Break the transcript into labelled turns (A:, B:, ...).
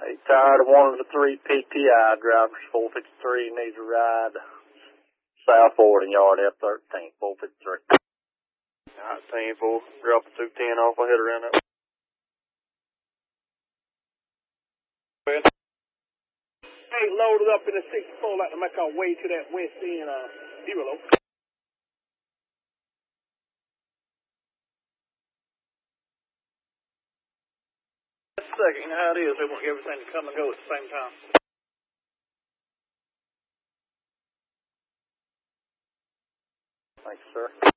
A: Tired of one of the three PTI drivers. 453 needs a ride south forwarding yard F13, 453. Alright, 10-4, drop a 210 off, I'll head around up.
B: Hey, loaded up in the 64, like to make our way to that west end, zero. Just a second, you know how it is, they want everything to come and go at the same time.
A: Thanks, sir.